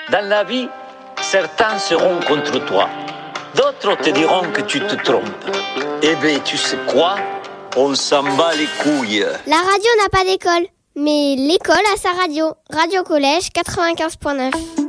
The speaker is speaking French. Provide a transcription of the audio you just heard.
Dans la vie, certains seront contre toi. D'autres te diront que tu te trompes. Eh bien, tu sais quoi? On s'en bat les couilles. La radio n'a pas d'école, mais l'école a sa radio. Radio Collège 95.9.